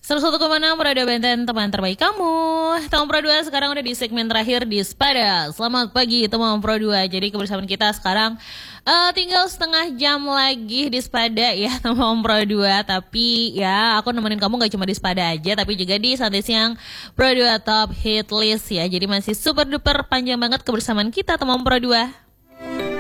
101,6 Radio Benten, teman terbaik kamu. Teman Pro 2 sekarang udah di segmen terakhir di Spada. Selamat pagi teman Pro 2. Jadi kebersamaan kita sekarang tinggal setengah jam lagi di Spada ya teman Pro 2. Tapi ya aku nemenin kamu gak cuma di Spada aja, tapi juga di Santai Siang Pro 2 Top Hit List ya. Jadi masih super duper panjang banget kebersamaan kita teman Pro 2.